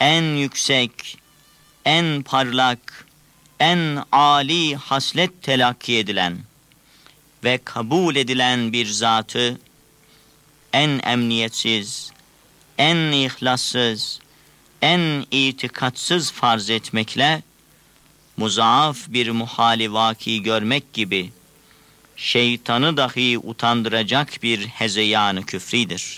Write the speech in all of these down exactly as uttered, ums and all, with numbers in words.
en yüksek, en parlak, en âli haslet telakki edilen ve kabul edilen bir zatı en emniyetsiz, en ihlassız, en itikatsız farz etmekle muzaaf bir muhali vaki görmek gibi şeytanı dahi utandıracak bir hezeyanı küfridir.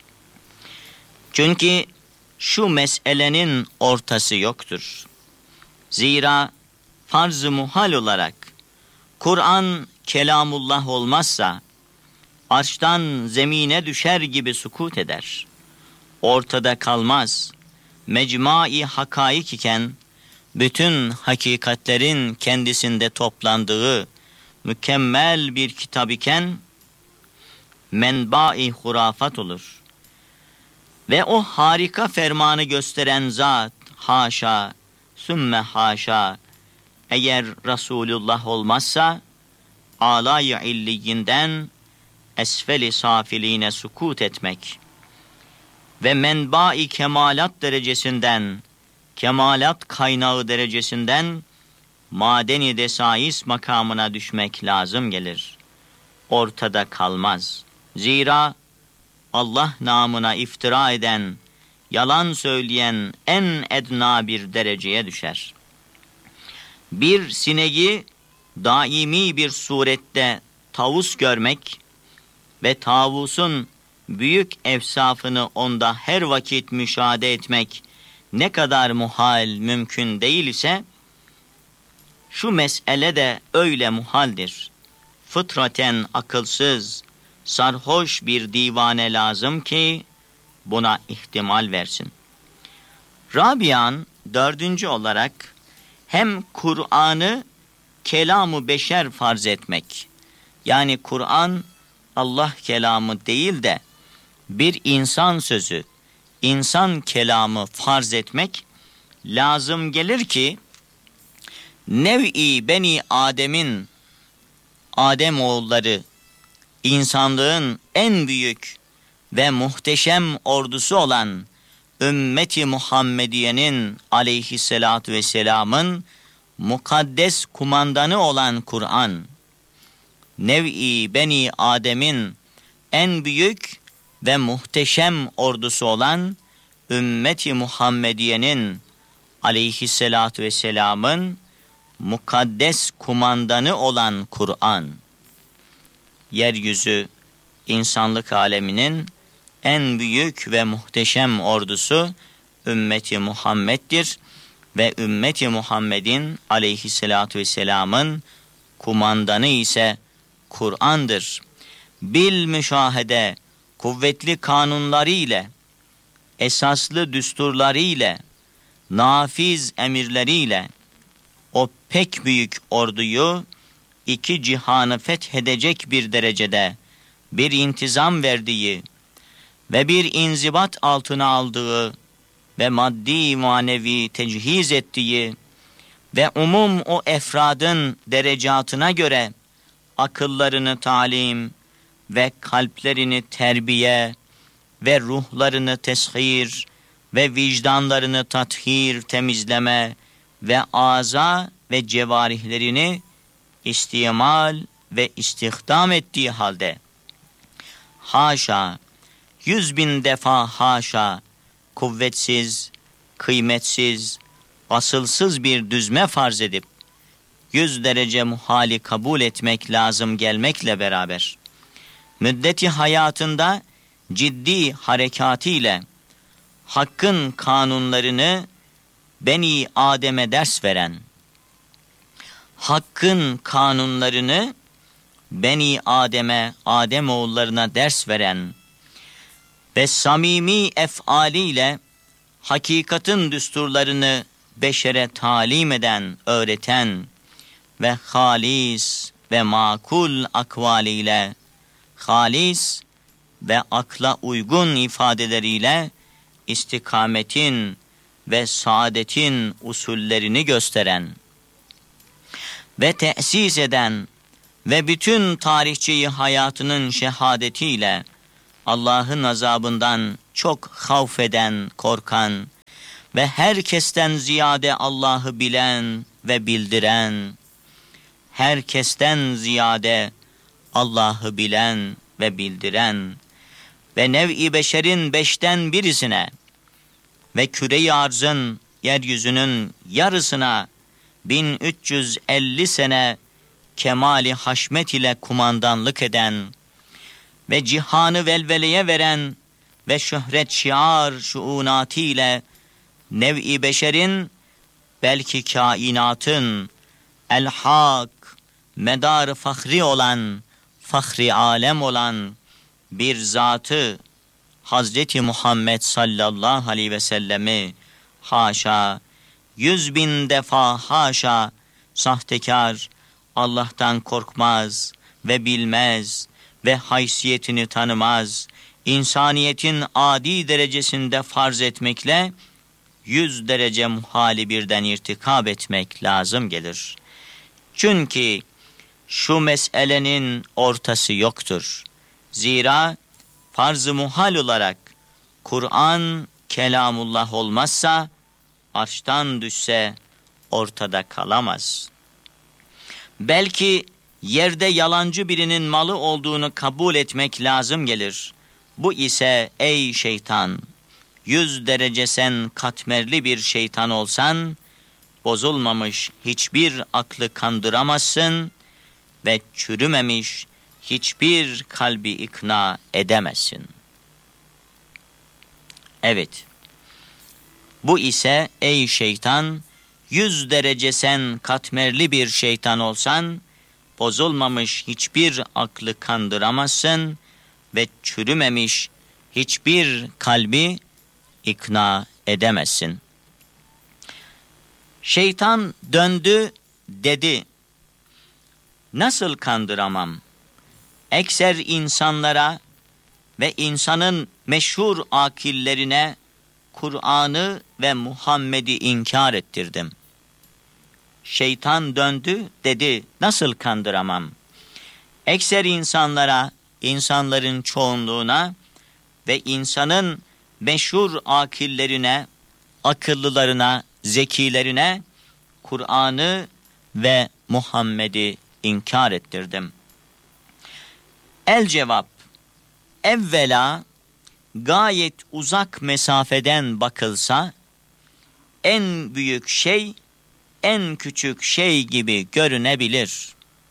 Çünkü şu meselenin ortası yoktur. Zira farz-ı muhal olarak Kur'an kelamullah olmazsa arştan zemine düşer gibi sukut eder. Ortada kalmaz. Mecmai hakaik iken bütün hakikatlerin kendisinde toplandığı mükemmel bir kitap iken menba-i hurafat olur. Ve o harika fermanı gösteren zat haşa, sümme haşa, eğer Resulullah olmazsa alay-ı illiyinden esfel-i safiline sukut etmek ve menba-i kemalat derecesinden, kemalat kaynağı derecesinden madeni desais makamına düşmek lazım gelir. Ortada kalmaz. Zira Allah namına iftira eden, yalan söyleyen en edna bir dereceye düşer. Bir sineği daimi bir surette tavus görmek ve tavusun büyük efsafını onda her vakit müşahede etmek ne kadar muhal, mümkün değil ise, şu mesele de öyle muhaldir. Fıtraten akılsız, sarhoş bir divane lazım ki buna ihtimal versin. Rabian dördüncü olarak hem Kur'an'ı kelam-ı beşer farz etmek, yani Kur'an Allah kelamı değil de bir insan sözü, insan kelamı farz etmek lazım gelir ki nev-i beni Adem'in, Adem oğulları, insanlığın en büyük ve muhteşem ordusu olan ümmeti Muhammediye'nin aleyhissalatu vesselamın mukaddes kumandanı olan Kur'an, nev-i beni Adem'in en büyük ve muhteşem ordusu olan ümmeti Muhammediye'nin aleyhissalatu vesselamın mukaddes kumandanı olan Kur'an, yeryüzü insanlık aleminin en büyük ve muhteşem ordusu ümmeti Muhammed'dir ve ümmeti Muhammed'in aleyhissalatu vesselamın kumandanı ise Kur'an'dır. Bil müşahede, kuvvetli kanunları ile, esaslı düsturları ile, nafiz emirleriyle o pek büyük orduyu iki cihanı fethedecek bir derecede bir intizam verdiği ve bir inzibat altına aldığı ve maddi manevi tecihiz ettiği ve umum o efradın derecatına göre akıllarını talim ve kalplerini terbiye ve ruhlarını teshir ve vicdanlarını tathir, temizleme ve aza ve cevarihlerini istimal ve istihdam ettiği halde haşa, yüz bin defa haşa, kuvvetsiz, kıymetsiz, asılsız bir düzme farz edip yüz derece muhali kabul etmek lazım gelmekle beraber müddeti hayatında ciddi harekatiyle hakkın kanunlarını Beni Adem'e ders veren, hakkın kanunlarını Beni Adem'e, Adem oğullarına ders veren ve samimi efaliyle hakikatin düsturlarını beşere talim eden, öğreten ve halis ve makul akvaliyle, halis ve akla uygun ifadeleriyle istikametin ve saadetin usullerini gösteren ve tesis eden ve bütün tarihçeyi hayatının şehadetiyle Allah'ın azabından çok havf eden, korkan ve herkesten ziyade Allah'ı bilen ve bildiren, herkesten ziyade Allah'ı bilen ve bildiren ve nev-i beşerin beşten birisine ve küre-i arzın, yeryüzünün yarısına bin üç yüz elli sene kemali haşmet ile kumandanlık eden ve cihanı velveleye veren ve şöhret şiar şuunatı ile nev-i beşerin, belki kainatın el-hak medar fahri olan, fahri alem olan bir zatı Hazreti Muhammed sallallahu aleyhi ve sellemi haşa, yüz bin defa haşa, sahtekar, Allah'tan korkmaz ve bilmez ve haysiyetini tanımaz, insaniyetin adi derecesinde farz etmekle yüz derece muhali birden irtikab etmek lazım gelir. Çünkü şu meselenin ortası yoktur. Zira farz-ı muhal olarak Kur'an kelamullah olmazsa, arştan düşse ortada kalamaz. Belki yerde yalancı birinin malı olduğunu kabul etmek lazım gelir. Bu ise ey şeytan, yüz derece sen katmerli bir şeytan olsan, bozulmamış hiçbir aklı kandıramazsın ve çürümemiş hiçbir kalbi ikna edemezsin. Evet, bu ise ey şeytan, yüz derece sen katmerli bir şeytan olsan, bozulmamış hiçbir aklı kandıramazsın ve çürümemiş hiçbir kalbi ikna edemezsin. Şeytan döndü dedi, nasıl kandıramam? Ekser insanlara ve insanın meşhur akillerine Kur'an'ı ve Muhammed'i inkar ettirdim. Şeytan döndü dedi, nasıl kandıramam? Ekser insanlara, insanların çoğunluğuna ve insanın meşhur akillerine, akıllılarına, zekilerine Kur'an'ı ve Muhammed'i inkar ettirdim. El cevap, evvela gayet uzak mesafeden bakılsa, en büyük şey, en küçük şey gibi görünebilir.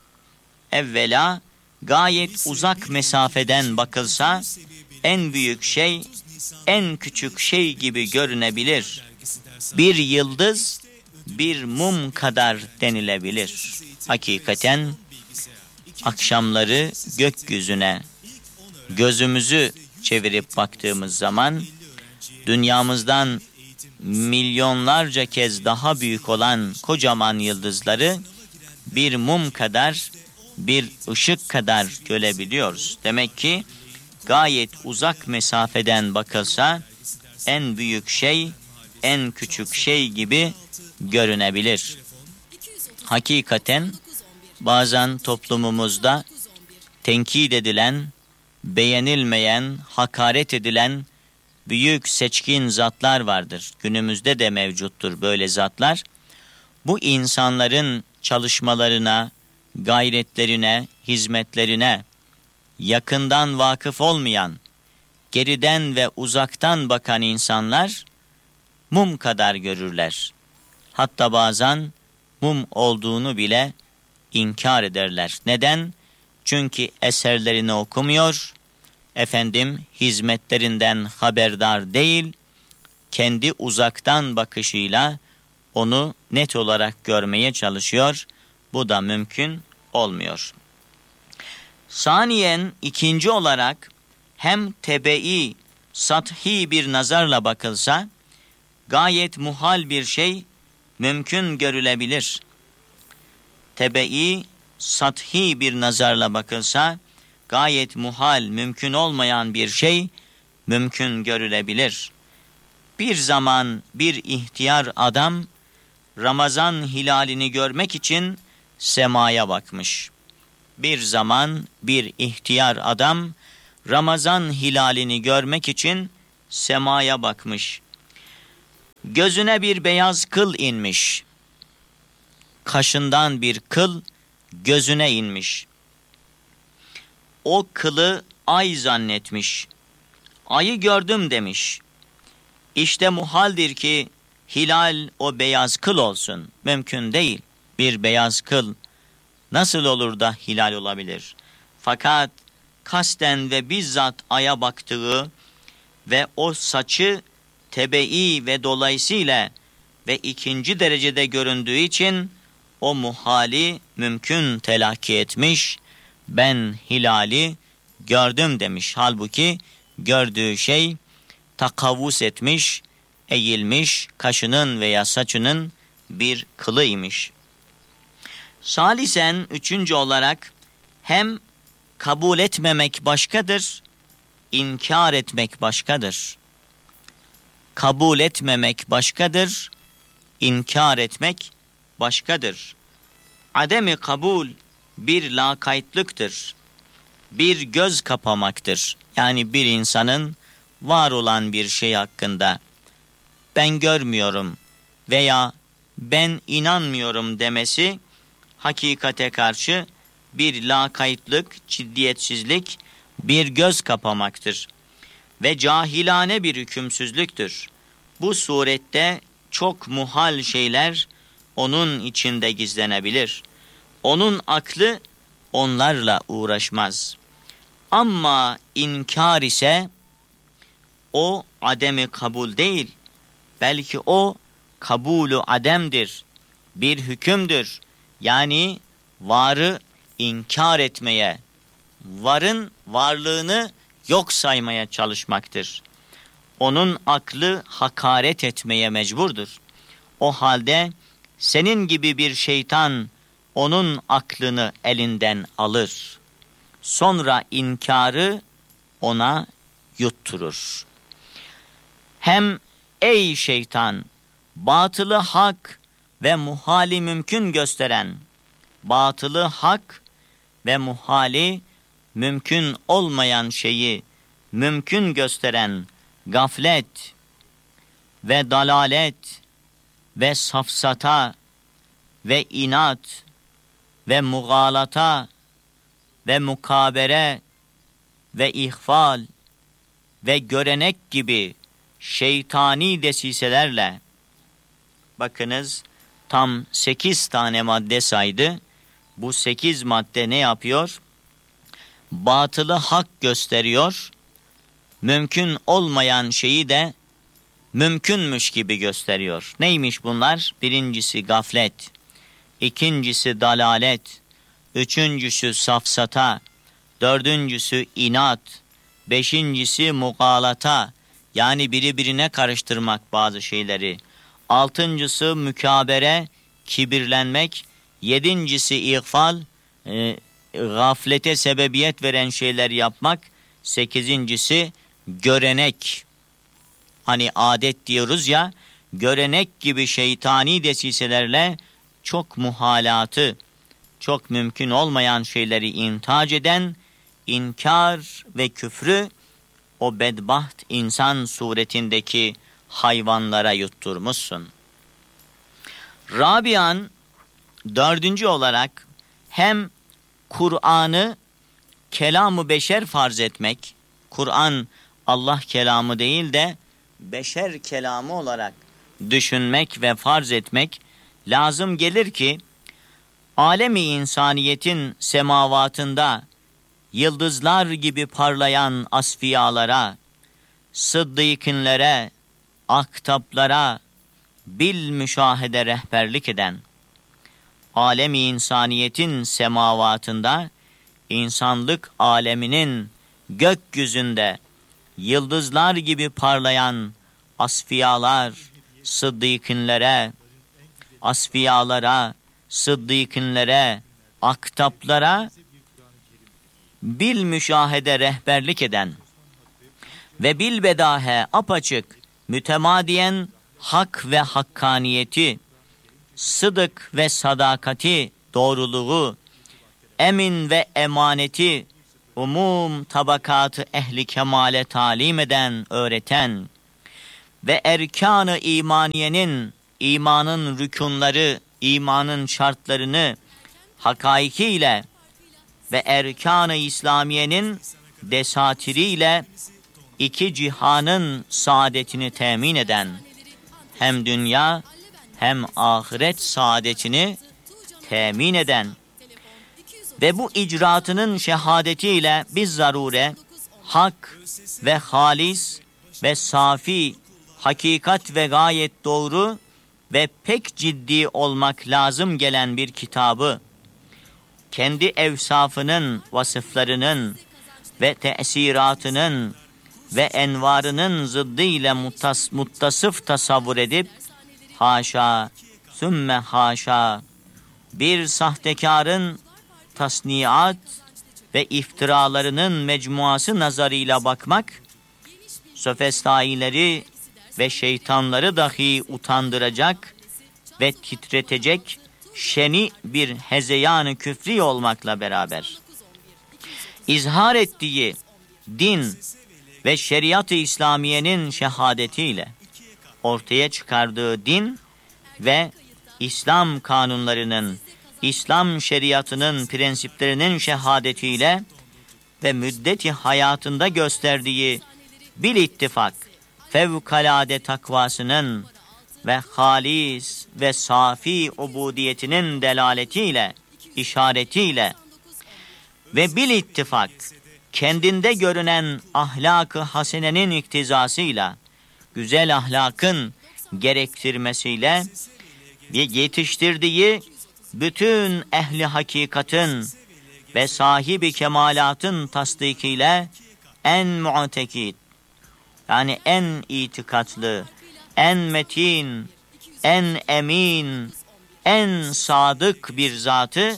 Evvela gayet uzak mesafeden bakılsa, en büyük şey, en küçük şey gibi görünebilir. Bir yıldız, bir mum kadar denilebilir. Hakikaten akşamları gökyüzüne gözümüzü çevirip baktığımız zaman, dünyamızdan milyonlarca kez daha büyük olan kocaman yıldızları bir mum kadar, bir ışık kadar görebiliyoruz. Demek ki gayet uzak mesafeden bakılsa, en büyük şey, en küçük şey gibi görünebilir. Hakikaten bazen toplumumuzda tenkit edilen, beğenilmeyen, hakaret edilen büyük seçkin zatlar vardır. Günümüzde de mevcuttur böyle zatlar. Bu insanların çalışmalarına, gayretlerine, hizmetlerine yakından vakıf olmayan, geriden ve uzaktan bakan insanlar mum kadar görürler. Hatta bazen mum olduğunu bile inkar ederler. Neden? Çünkü eserlerini okumuyor, efendim hizmetlerinden haberdar değil, kendi uzaktan bakışıyla onu net olarak görmeye çalışıyor. Bu da mümkün olmuyor. Saniyen, ikinci olarak hem tebei, sathi bir nazarla bakılsa, gayet muhal bir şey mümkün görülebilir. Tebei, sathi bir nazarla bakılsa, gayet muhal, mümkün olmayan bir şey mümkün görülebilir. Bir zaman bir ihtiyar adam Ramazan hilalini görmek için semaya bakmış. Bir zaman bir ihtiyar adam Ramazan hilalini görmek için semaya bakmış. Gözüne bir beyaz kıl inmiş. Kaşından bir kıl gözüne inmiş. O kılı ay zannetmiş. Ayı gördüm demiş. İşte muhaldir ki hilal o beyaz kıl olsun. Mümkün değil. Bir beyaz kıl nasıl olur da hilal olabilir? Fakat kasten ve bizzat aya baktığı ve o saçı tebe'i ve dolayısıyla ve ikinci derecede göründüğü için o muhali mümkün telakki etmiş. Ben hilali gördüm demiş. Halbuki gördüğü şey takavvus etmiş, eğilmiş, kaşının veya saçının bir kılıymış. Salisen üçüncü olarak hem kabul etmemek başkadır, inkar etmek başkadır. Kabul etmemek başkadır, inkar etmek başkadır. Ademi kabul bir lakaytlıktır. Bir göz kapamaktır. Yani bir insanın var olan bir şey hakkında ben görmüyorum veya ben inanmıyorum demesi hakikate karşı bir lakaytlık, ciddiyetsizlik, bir göz kapamaktır ve cahilane bir hükümsüzlüktür. Bu surette çok muhal şeyler onun içinde gizlenebilir. Onun aklı onlarla uğraşmaz. Ama inkar ise o ademi kabul değil, belki o kabulü ademdir, bir hükümdür. Yani varı inkar etmeye, varın varlığını yok saymaya çalışmaktır. Onun aklı hakaret etmeye mecburdur. O halde senin gibi bir şeytan onun aklını elinden alır. Sonra inkarı ona yutturur. Hem ey şeytan, batılı hak ve muhali mümkün gösteren, batılı hak ve muhali mümkün olmayan şeyi mümkün gösteren gaflet ve dalalet ve safsata ve inat ve mugalata ve mukabere ve ihfal ve görenek gibi şeytani desiselerle, bakınız tam sekiz tane madde saydı. Bu sekiz madde ne yapıyor? Batılı hak gösteriyor, mümkün olmayan şeyi de mümkünmüş gibi gösteriyor. Neymiş bunlar? Birincisi gaflet, ikincisi dalalet, üçüncüsü safsata, dördüncüsü inat, beşincisi mugalata, yani birbirine karıştırmak bazı şeyleri, altıncısı mükabere, kibirlenmek, yedincisi ihfal, e, gaflete sebebiyet veren şeyler yapmak, sekizincisi görenek, hani adet diyoruz ya, görenek gibi şeytani desiselerle çok muhalatı, çok mümkün olmayan şeyleri intac eden, inkar ve küfrü o bedbaht insan suretindeki hayvanlara yutturmuşsun. Rabian, dördüncü olarak hem Kur'an'ı kelam-ı beşer farz etmek, Kur'an Allah kelamı değil de beşer kelamı olarak düşünmek ve farz etmek lazım gelir ki, alemi insaniyetin semavatında yıldızlar gibi parlayan asfiyalara, sıddıkınlere, aktaplara bil müşahede rehberlik eden, alemi insaniyetin semavatında, insanlık aleminin gökyüzünde yıldızlar gibi parlayan asfiyalar, sıddıkınlere, asfiyalara, sıddıkınlere, aktaplara bil müşahede rehberlik eden ve bil bedahe apaçık mütemadiyen hak ve hakkaniyeti, sıdık ve sadakati, doğruluğu, emin ve emaneti, umum tabakatı ehli kemale talim eden, öğreten, ve erkan-ı imaniyenin, imanın rükunları, imanın şartlarını hakaikiyle ve erkan-ı İslamiyenin desatiriyle iki cihanın saadetini temin eden, hem dünya hem ahiret saadetini temin eden ve bu icraatının şehadetiyle biz zarure hak ve halis ve safi, hakikat ve gayet doğru ve pek ciddi olmak lazım gelen bir kitabı, kendi evsafının, vasıflarının ve tesiratının ve envarının zıddıyla muttas, muttasıf tasavvur edip, haşa, sümme haşa, bir sahtekarın tasniat ve iftiralarının mecmuası nazarıyla bakmak, sofistaileri ve şeytanları dahi utandıracak ve titretecek şeni bir hezeyan-ı küfri olmakla beraber, izhar ettiği din ve şeriat-ı İslamiye'nin şehadetiyle ortaya çıkardığı din ve İslam kanunlarının, İslam şeriatının prensiplerinin şehadetiyle ve müddeti hayatında gösterdiği bil ittifak fevkalade takvasının ve halis ve safi ubudiyetinin delaletiyle, işaretiyle ve bil ittifak kendinde görünen ahlak-ı hasenenin iktizasıyla, güzel ahlakın gerektirmesiyle ve yetiştirdiği bütün ehli hakikatin ve sahibi kemalatın tasdikiyle en mu'tekid, yani en itikatlı, en metin, en emin, en sadık bir zatı,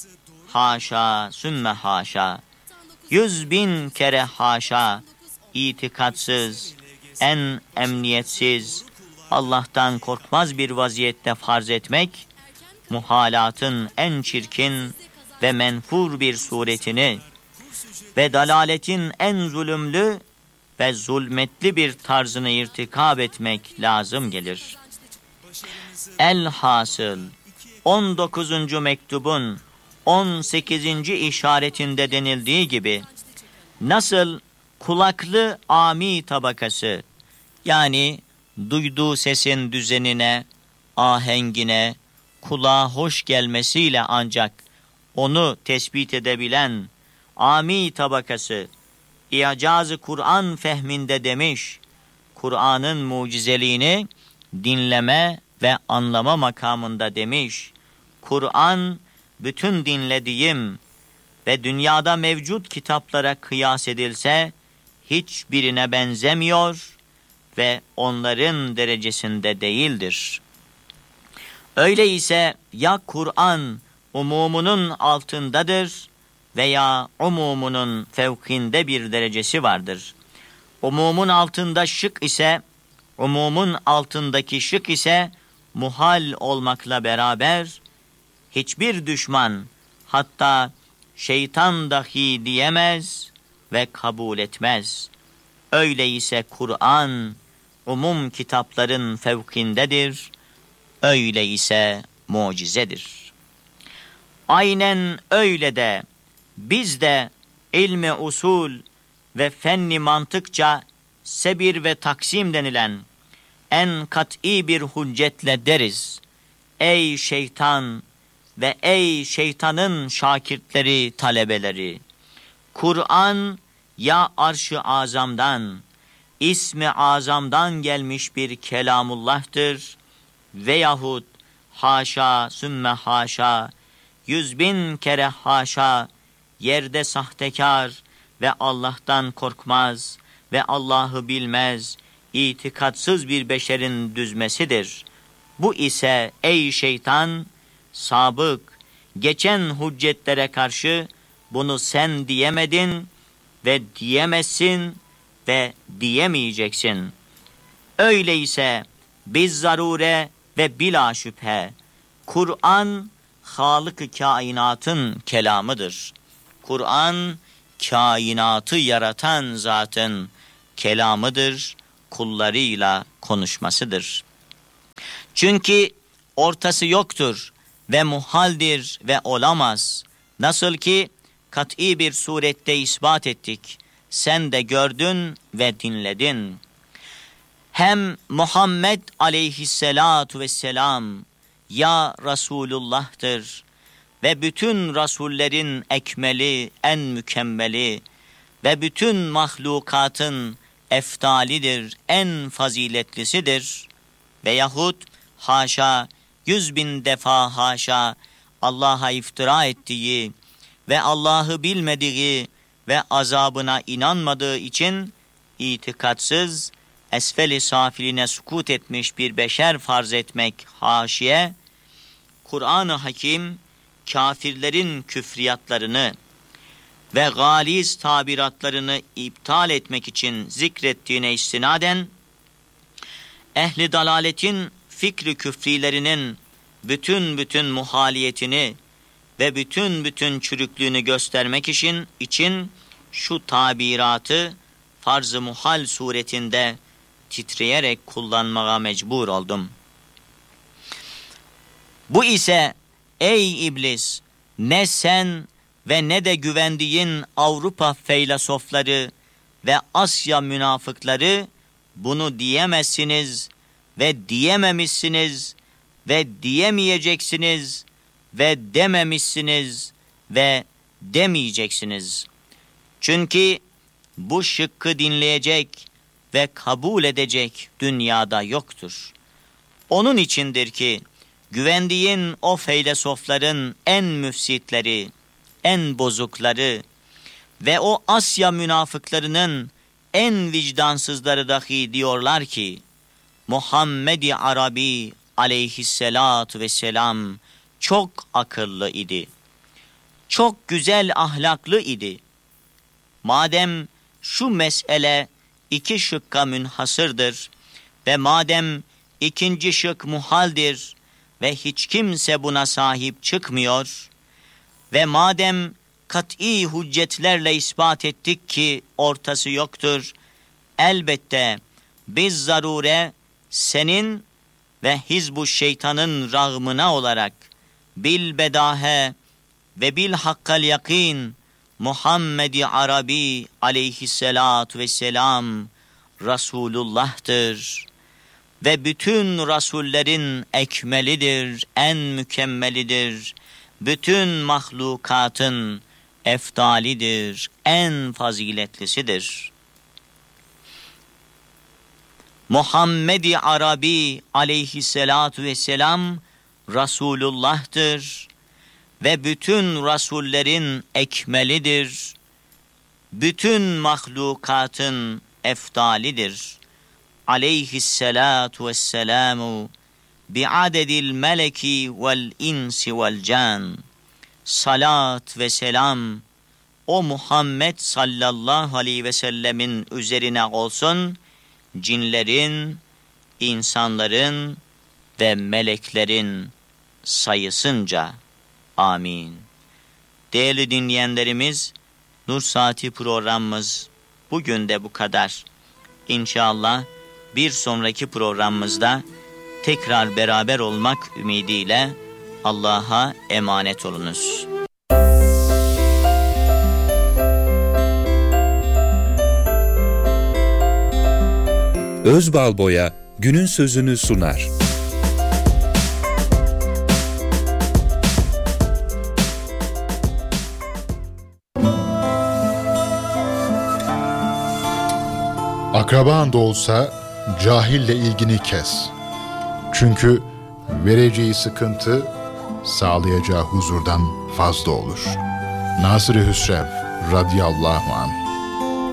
haşa, sümme haşa, yüz bin kere haşa, itikatsız, en emniyetsiz, Allah'tan korkmaz bir vaziyette farz etmek, muhalatın en çirkin ve menfur bir suretini ve dalaletin en zulümlü ve zulmetli bir tarzını irtikab etmek lazım gelir. Elhasıl on dokuzuncu mektubun on sekizinci işaretinde denildiği gibi, nasıl kulaklı ami tabakası, yani duyduğu sesin düzenine, ahengine, kulağa hoş gelmesiyle ancak onu tespit edebilen ami tabakası, İcaz-ı Kur'an fehminde demiş, Kur'an'ın mucizeliğini dinleme ve anlama makamında demiş, Kur'an bütün dinlediğim ve dünyada mevcut kitaplara kıyas edilse hiçbirine benzemiyor ve onların derecesinde değildir. Öyleyse ya Kur'an umumunun altındadır veya umumunun fevkinde bir derecesi vardır. Umumun altında şık ise, umumun altındaki şık ise muhal olmakla beraber, hiçbir düşman, hatta şeytan dahi diyemez ve kabul etmez. Öyleyse Kur'an, umum kitapların fevkindedir, öyleyse mucizedir. Aynen öyle de, biz de ilmi usul ve fenni mantıkça sebir ve taksim denilen en kat'i bir hüccetle deriz. Ey şeytan ve ey şeytanın şakirtleri, talebeleri! Kur'an ya arş-ı azamdan, ismi azamdan gelmiş bir kelamullah'tır veyahut haşa sümme haşa, yüz bin kere haşa, yerde sahtekar ve Allah'tan korkmaz ve Allah'ı bilmez, itikatsız bir beşerin düzmesidir. Bu ise ey şeytan, sabık, geçen hüccetlere karşı bunu sen diyemedin ve diyemezsin ve diyemeyeceksin. Öyleyse biz zarure ve bila şüphe, Kur'an, Halık-ı kainatın kelamıdır. Kur'an, kainatı yaratan zatın kelamıdır. kullarıyla konuşmasıdır. Çünkü ortası yoktur ve muhaldir ve olamaz. Nasıl ki kat'i bir surette ispat ettik. Sen de gördün ve dinledin. Hem Muhammed aleyhisselatu vesselam ya Resulullah'tır ve bütün rasullerin ekmeli, en mükemmeli ve bütün mahlukatın eftalidir, en faziletlisidir. Veyahut haşa, yüz bin defa haşa Allah'a iftira ettiği ve Allah'ı bilmediği ve azabına inanmadığı için itikatsız, esfel-i safiline sukut etmiş bir beşer farz etmek haşiye, Kur'an-ı Hakim kafirlerin küfriyatlarını ve galiz tabiratlarını iptal etmek için zikrettiğine istinaden, ehli dalaletin fikri küfrilerinin bütün bütün muhaliyetini ve bütün bütün çürüklüğünü göstermek için, için şu tabiratı farz-ı muhal suretinde titreyerek kullanmaya mecbur oldum. Bu ise ey iblis, ne sen ve ne de güvendiğin Avrupa feylesofları ve Asya münafıkları bunu diyemezsiniz ve diyememişsiniz ve diyemeyeceksiniz ve dememişsiniz ve demeyeceksiniz. Çünkü bu şıkkı dinleyecek ve kabul edecek dünyada yoktur. Onun içindir ki güvendiğin o feylesofların en müfsitleri, en bozukları ve o Asya münafıklarının en vicdansızları dahi diyorlar ki Muhammed-i Arabi aleyhisselatu vesselam çok akıllı idi. Çok güzel ahlaklı idi. Madem şu mesele iki şıkka münhasırdır ve madem ikinci şık muhaldir ve hiç kimse buna sahip çıkmıyor ve madem kat'i hüccetlerle ispat ettik ki ortası yoktur, elbette biz zarure senin ve hizbu şeytanın rağmına olarak bil bedahe ve bil hakkal yakin Muhammed-i Arabi aleyhisselatu vesselam Resulullah'tır ve bütün rasullerin ekmelidir, en mükemmelidir, bütün mahlukatın eftalidir, en faziletlisidir. Muhammed-i Arabi aleyhisselatu vesselam Resulullah'tır ve bütün rasullerin ekmelidir, bütün mahlukatın eftalidir. Aleyhisselatu vesselamu bi'adedil meleki vel insi vel can. Salat ve selam o Muhammed sallallahu aleyhi ve sellemin üzerine olsun, cinlerin, insanların ve meleklerin sayısınca. Amin. Değerli dinleyenlerimiz, Nur Saati programımız bugün de bu kadar. İnşallah bir sonraki programımızda tekrar beraber olmak ümidiyle Allah'a emanet olunuz. Özbalboya günün sözünü sunar. Akraban da olsa cahille ilgini kes. Çünkü vereceği sıkıntı sağlayacağı huzurdan fazla olur. Nasır-ı Hüsrev radıyallahu anh.